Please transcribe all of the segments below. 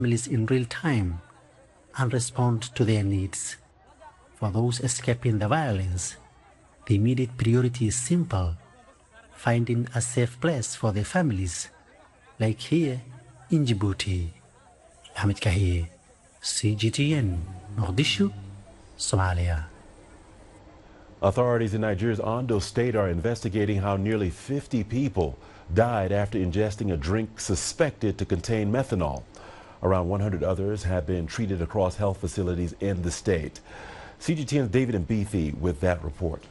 families in real time and respond to their needs. For those escaping the violence, the immediate priority is simple: finding a safe place for their families, like here in Djibouti. Hamid Kahir, CGTN, Mogadishu, Somalia. Authorities in Nigeria's Ondo State are investigating how nearly 50 people died after ingesting a drink suspected to contain methanol. Around 100 others have been treated across health facilities in the state. CGTN's David Mbithi with that report.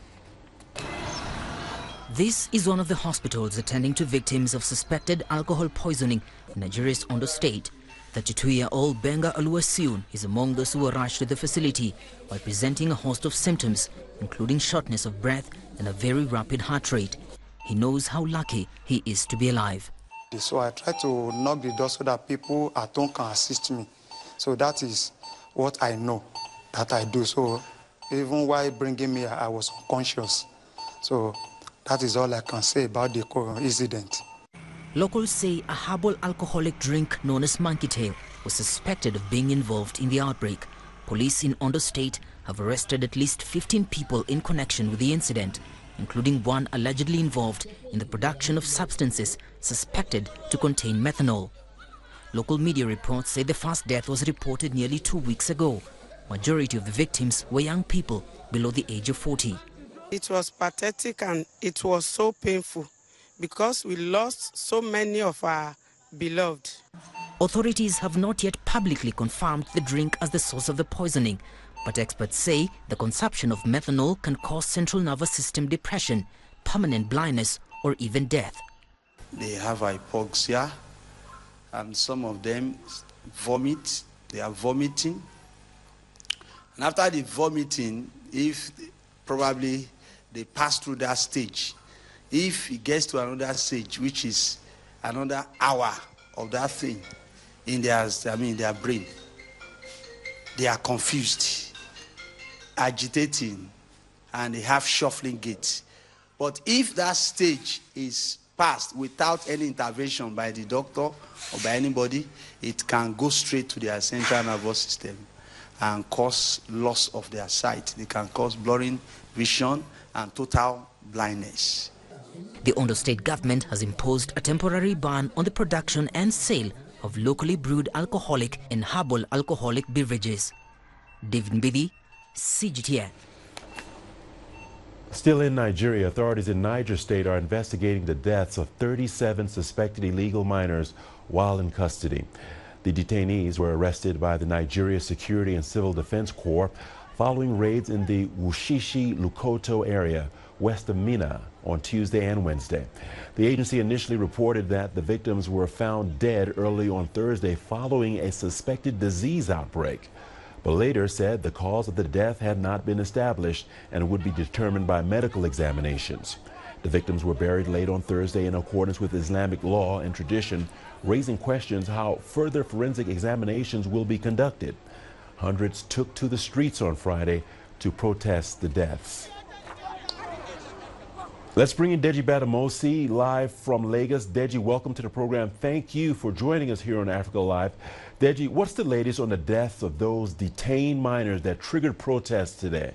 This is one of the hospitals attending to victims of suspected alcohol poisoning in Nigeria's Ondo State. 32-year-old Benga Oluwaseun is among those who were rushed to the facility while presenting a host of symptoms, including shortness of breath and a very rapid heart rate. He knows how lucky he is to be alive. So I try to knock the door so that people at home can assist me. So that is what I know that I do. So even while bringing me, I was unconscious. So that is all I can say about the incident. Locals say a herbal alcoholic drink known as monkey tail was suspected of being involved in the outbreak. Police in Ondo State have arrested at least 15 people in connection with the incident, including one allegedly involved in the production of substances suspected to contain methanol. Local media reports say the first death was reported nearly 2 weeks ago. Majority of the victims were young people below the age of 40. It was pathetic and it was so painful because we lost so many of our beloved. Authorities have not yet publicly confirmed the drink as the source of the poisoning, but experts say the consumption of methanol can cause central nervous system depression, permanent blindness, or even death. They have hypoxia, and some of them vomit. They are vomiting. And after the vomiting, if probably they pass through that stage, if it gets to another stage, which is another hour of that thing in their brain, they are confused, agitating, and they have shuffling gait. But if that stage is passed without any intervention by the doctor or by anybody, it can go straight to their central nervous system and cause loss of their sight. They can cause blurring vision and total blindness. The Ondo State government has imposed a temporary ban on the production and sale of locally brewed alcoholic and herbal alcoholic beverages. David Mbidi, CGTN. Still in Nigeria, authorities in Niger State are investigating the deaths of 37 suspected illegal miners while in custody. The detainees were arrested by the Nigeria Security and Civil Defense Corps following raids in the Wushishi-Lukoto area west of Mina on Tuesday and Wednesday. The agency initially reported that the victims were found dead early on Thursday following a suspected disease outbreak, but later said the cause of the death had not been established and would be determined by medical examinations. The victims were buried late on Thursday in accordance with Islamic law and tradition, raising questions how further forensic examinations will be conducted. Hundreds took to the streets on Friday to protest the deaths. Let's bring in Deji Badamosi live from Lagos. Deji, welcome to the program. Thank you for joining us here on Africa Live. Deji, what's the latest on the deaths of those detained miners that triggered protests today?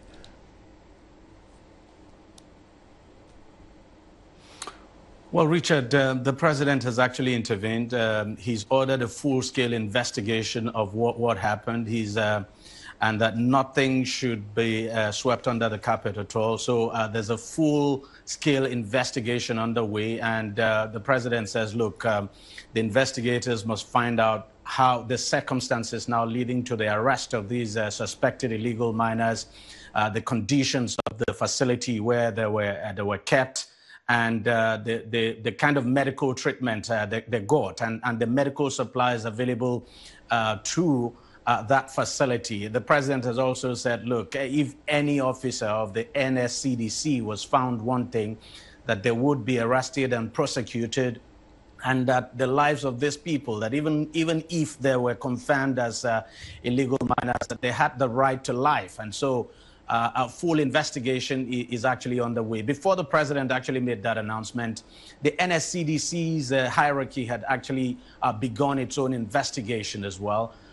Well, Richard, the president has actually intervened. He's ordered a full-scale investigation of what happened. And that nothing should be swept under the carpet at all. So there's a full-scale investigation underway, and the president says, look, the investigators must find out how the circumstances now leading to the arrest of these suspected illegal miners, the conditions of the facility where they were kept, and the kind of medical treatment they got, and the medical supplies available to that facility. The president has also said, look, if any officer of the NSCDC was found wanting, that they would be arrested and prosecuted, and that the lives of these people, that even if they were confirmed as illegal miners, that they had the right to life. And so a full investigation is actually underway. Before the president actually made that announcement, the NSCDC's hierarchy had actually begun its own investigation as well.